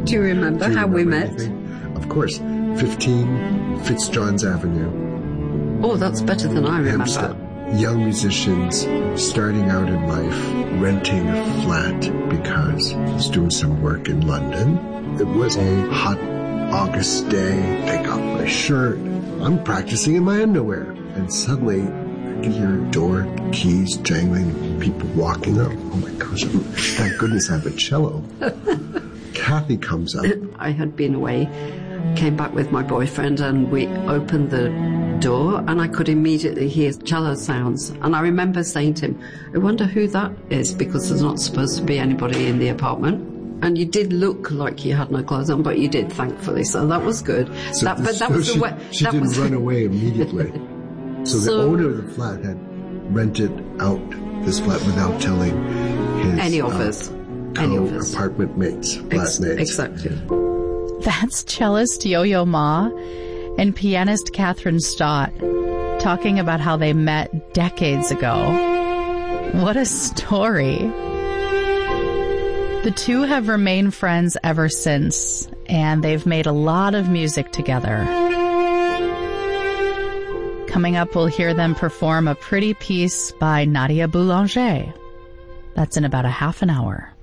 Do you remember how we met? Anything? Of course. 15 Fitzjohn's Avenue. Oh, that's better than I remember. Hampstead. Young musicians starting out in life, renting a flat because I was doing some work in London. It was a hot August day. Take off my shirt. I'm practicing in my underwear. And suddenly, I can hear door keys jangling, people walking up. Oh my gosh, thank goodness I have a cello. Kathy comes up. I had been away, came back with my boyfriend, and we opened the door, and I could immediately hear cello sounds. And I remember saying to him, I wonder who that is, because there's not supposed to be anybody in the apartment. And you did look like you had no clothes on, but you did, thankfully, so that was good. So she didn't run away immediately. So the owner of the flat had rented out this flat without telling his any of us apartment mates, flatmates. Exactly. That's cellist Yo-Yo Ma and pianist Catherine Stott talking about how they met decades ago. What a story. The two have remained friends ever since, and they've made a lot of music together. Coming up, we'll hear them perform a pretty piece by Nadia Boulanger. That's in about a half an hour.